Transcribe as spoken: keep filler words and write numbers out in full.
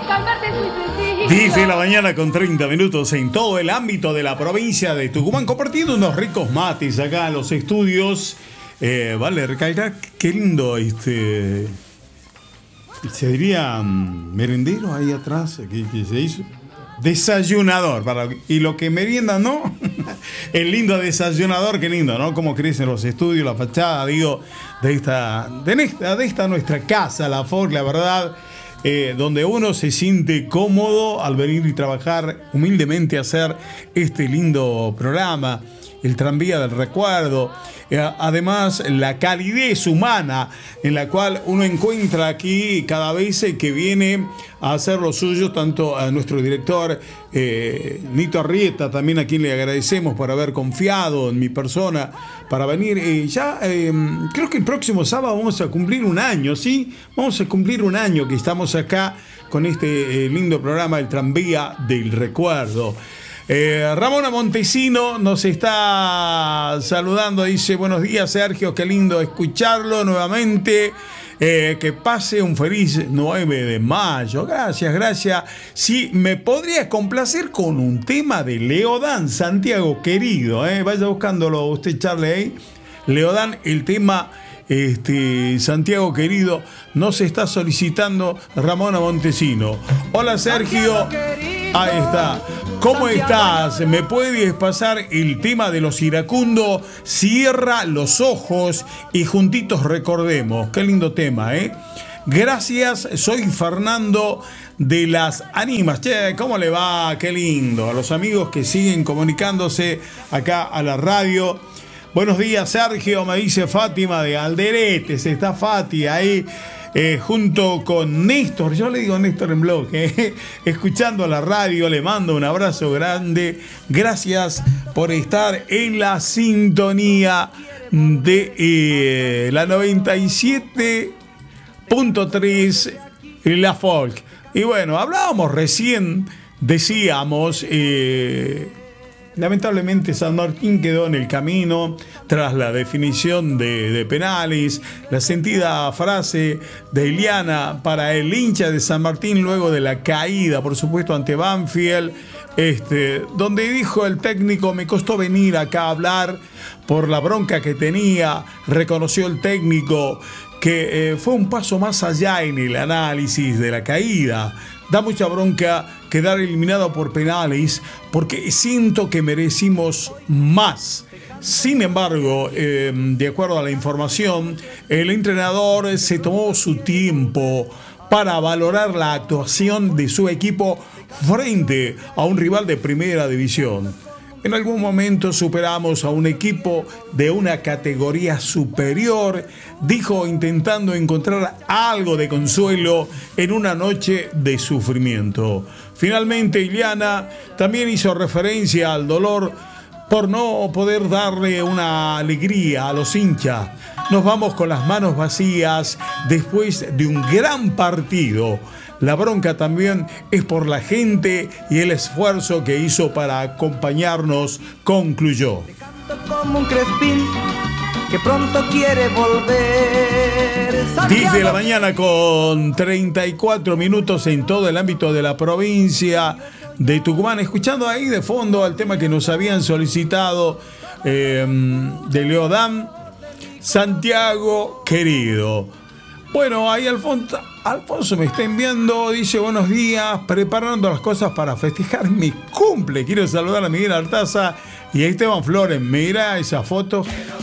diez de la mañana con treinta minutos en todo el ámbito de la provincia de Tucumán, compartiendo unos ricos mates acá en los estudios. Eh, vale, recalcar qué lindo, este, se diría um, merendero ahí atrás, que, que se hizo. Desayunador, para, y lo que merienda, ¿no? El lindo desayunador, qué lindo, ¿no? Cómo crecen los estudios, la fachada, digo, de esta, de esta, de esta nuestra casa, la F O C, la verdad, eh, donde uno se siente cómodo al venir y trabajar humildemente a hacer este lindo programa, el tranvía del recuerdo. Además, la calidez humana en la cual uno encuentra aquí cada vez que viene a hacer lo suyo, tanto a nuestro director eh, Nito Arrieta, también a quien le agradecemos por haber confiado en mi persona para venir. Eh, ya eh, creo que el próximo sábado vamos a cumplir un año, ¿sí? Vamos a cumplir un año que estamos acá con este eh, lindo programa, el tranvía del recuerdo. Eh, Ramona Montesino nos está saludando, dice: buenos días, Sergio, qué lindo escucharlo nuevamente, eh, que pase un feliz nueve de mayo. Gracias, gracias. Si sí, me podría complacer con un tema de Leodán, Santiago querido, eh. Vaya buscándolo usted, Charlie. Leodán, el tema este, Santiago querido, nos está solicitando Ramona Montesino. Hola, Sergio. Ahí está. ¿Cómo estás? ¿Me puedes pasar el tema de los iracundos? Cierra los ojos y juntitos recordemos. Qué lindo tema, ¿eh? Gracias, soy Fernando de Las Ánimas. Che, ¿cómo le va? Qué lindo. A los amigos que siguen comunicándose acá a la radio. Buenos días, Sergio, me dice Fátima de Alderetes. Está Fati ahí. Eh, junto con Néstor, yo le digo Néstor en blog, eh, escuchando la radio, le mando un abrazo grande. Gracias por estar en la sintonía de eh, la noventa y siete punto tres, la Folk. Y bueno, hablábamos recién, decíamos... Eh, Lamentablemente San Martín quedó en el camino tras la definición de, de penales, la sentida frase de Iliana para el hincha de San Martín luego de la caída, por supuesto, ante Banfield, este, donde dijo el técnico: me costó venir acá a hablar por la bronca que tenía. Reconoció el técnico que eh, fue un paso más allá en el análisis de la caída. Da mucha bronca quedar eliminado por penales porque siento que merecimos más. Sin embargo, eh, de acuerdo a la información, el entrenador se tomó su tiempo para valorar la actuación de su equipo frente a un rival de primera división. En algún momento superamos a un equipo de una categoría superior, dijo, intentando encontrar algo de consuelo en una noche de sufrimiento. Finalmente, Iliana también hizo referencia al dolor por no poder darle una alegría a los hinchas. Nos vamos con las manos vacías después de un gran partido. La bronca también es por la gente y el esfuerzo que hizo para acompañarnos, concluyó. Como un crespín que pronto quiere volver. diez de la mañana con treinta y cuatro minutos en todo el ámbito de la provincia de Tucumán. Escuchando ahí de fondo al tema que nos habían solicitado eh, de Leodán, Santiago querido. Bueno, ahí Alfonso, Alfonso me está enviando, dice: buenos días, preparando las cosas para festejar mi cumple. Quiero saludar a Miguel Artaza y a Esteban Flores. Mira esa foto.